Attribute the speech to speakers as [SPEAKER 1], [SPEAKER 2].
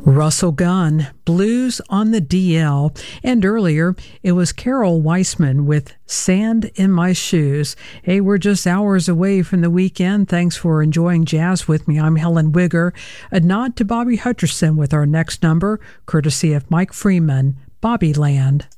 [SPEAKER 1] Russell Gunn, Blues on the DL, and earlier it was Carol Weissman with Sand in My Shoes. Hey, we're just hours away from the weekend. Thanks for enjoying jazz with me. I'm Helen Wigger. A nod to Bobby Hutcherson with our next number, courtesy of Mike Freeman, Bobby Land.